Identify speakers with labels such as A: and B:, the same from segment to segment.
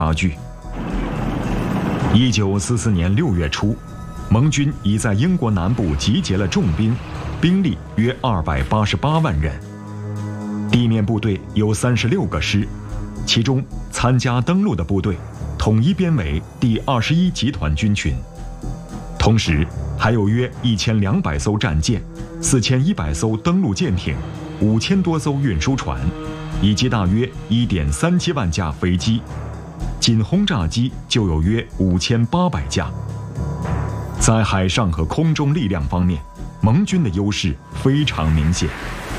A: 差距。1944年6月初，盟军已在英国南部集结了重兵，兵力约288万人。地面部队有36个师，其中参加登陆的部队统一编为第21集团军群。同时，还有约1200艘战舰、4100艘登陆舰艇、5000多艘运输船，以及大约1.37万架飞机，仅轰炸机就有约5800架。在海上和空中力量方面，盟军的优势非常明显。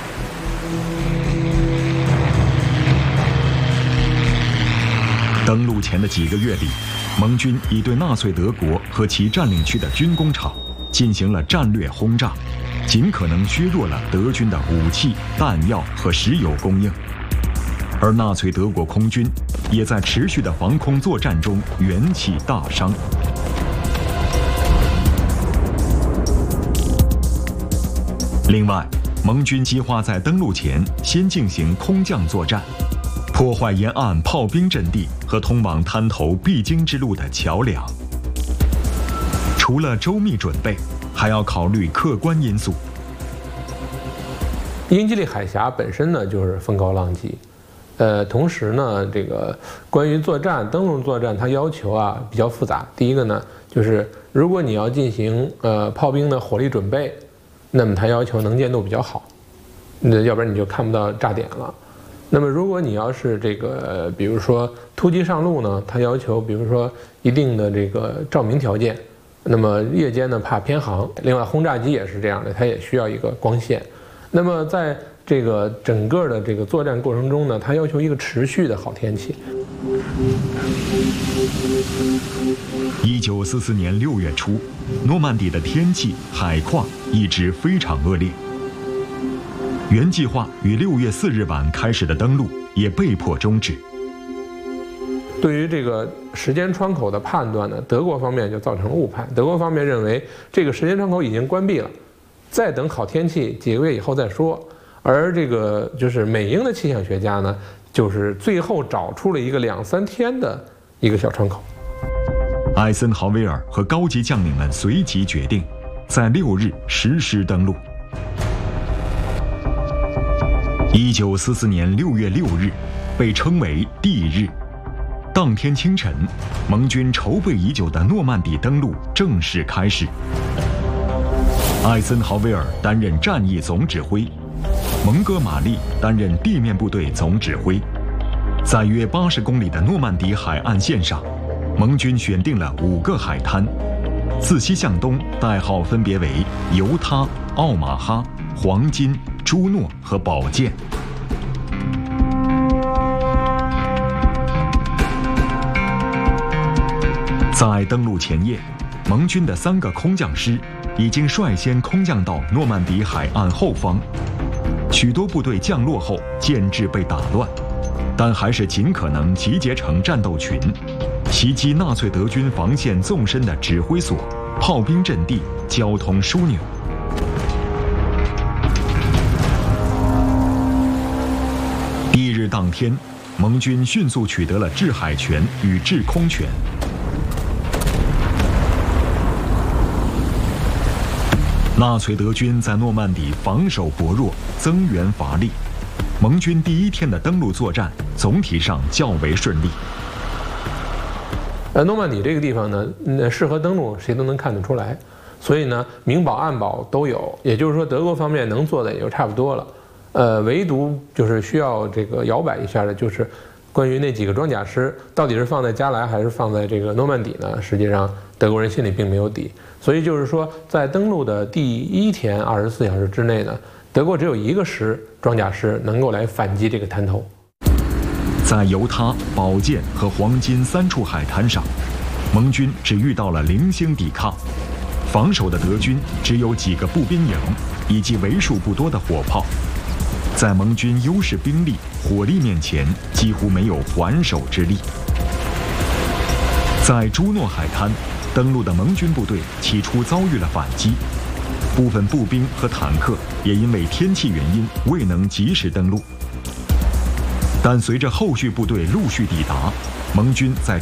A: 登陆前的几个月里，盟军已对纳粹德国和其占领区的军工厂进行了战略轰炸，尽可能削弱了德军的武器、弹药和石油供应。而纳粹德国空军也在持续的防空作战中元气大伤。另外，盟军计划在登陆前先进行空降作战，破坏沿岸炮兵阵地和通往滩头必经之路的桥梁。除了周密准备，还要考虑客观因素。
B: 英吉利海峡本身呢就是风高浪急，同时呢，这个关于作战、登陆作战，它要求比较复杂。第一个呢，就是如果你要进行炮兵的火力准备，那么它要求能见度比较好，要不然你就看不到炸点了。那么如果你要是这个，比如说突击上路呢，它要求比如说一定的这个照明条件，那么夜间呢怕偏航。另外轰炸机也是这样的，它也需要一个光线。那么在这个整个的这个作战过程中呢，它要求一个持续的好天气。
A: 1944年6月初，诺曼底的天气、海况一直非常恶劣。原计划于6月4日晚开始的登陆也被迫终止。
B: 对于这个时间窗口的判断呢，德国方面就造成了误判。德国方面认为这个时间窗口已经关闭了，再等好天气几个月以后再说。而这个就是美英的气象学家呢，就是最后找出了一个2、3天的一个小窗口。
A: 艾森豪威尔和高级将领们随即决定，在6日实施登陆。1944年6月6日，被称为帝日。当天清晨，盟军筹备已久的诺曼底登陆正式开始。艾森豪威尔担任战役总指挥，蒙哥马利担任地面部队总指挥。在约80公里的诺曼底海岸线上，盟军选定了5个海滩，自西向东，代号分别为犹他、奥马哈、黄金、朱诺和宝剑。在登陆前夜，盟军的3个空降师已经率先空降到诺曼底海岸后方。许多部队降落后建制被打乱，但还是尽可能集结成战斗群，袭击纳粹德军防线纵深的指挥所、炮兵阵地、交通枢纽。帝日当天，盟军迅速取得了制海权与制空权。纳粹德军在诺曼底防守薄弱，增援乏力。盟军第1天的登陆作战总体上较为顺利。
B: 诺曼底这个地方呢，适合登陆谁都能看得出来，所以呢，明保暗保都有。也就是说，德国方面能做的也就差不多了。唯独就是需要这个摇摆一下的，就是关于那几个装甲师到底是放在加莱还是放在这个诺曼底呢？实际上德国人心里并没有底。所以就是说，在登陆的第1天24小时之内呢，德国只有1个装甲师能够来反击这个滩头。
A: 在犹他、宝剑和黄金3处海滩上，盟军只遇到了零星抵抗，防守的德军只有几个步兵营以及为数不多的火炮，在盟军优势兵力、火力面前几乎没有还手之力。在朱诺海滩登陆的盟军部队起初遭遇了反击，部分步兵和坦克也因为天气原因未能及时登陆。 但随着后续部队陆续抵达，盟军在